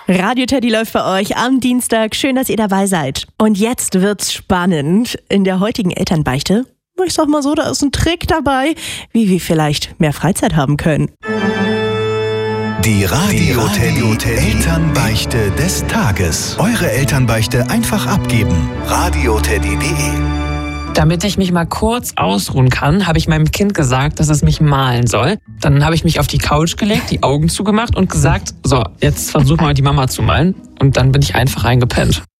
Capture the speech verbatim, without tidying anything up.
Radio Teddy läuft bei euch am Dienstag. Schön, dass ihr dabei seid. Und jetzt wird's spannend. In der heutigen Elternbeichte, ich sag mal so, da ist ein Trick dabei, wie wir vielleicht mehr Freizeit haben können. Die Radio Teddy Elternbeichte des Tages. Eure Elternbeichte einfach abgeben. radio teddy punkt de. Damit ich mich mal kurz ausruhen kann, habe ich meinem Kind gesagt, dass es mich malen soll. Dann habe ich mich auf die Couch gelegt, die Augen zugemacht und gesagt, so, jetzt versuch mal die Mama zu malen. Und dann bin ich einfach eingepennt.